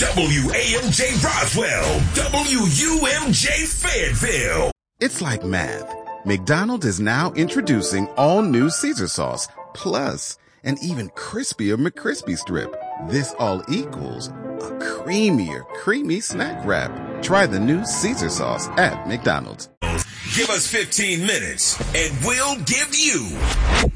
WAMJ Roswell, WUMJ Fayetteville. It's like math. McDonald's is now introducing all new Caesar sauce, plus an even crispier McCrispy strip. This all equals a creamier, creamy snack wrap. Try the new Caesar sauce at McDonald's. Give us 15 minutes and we'll give you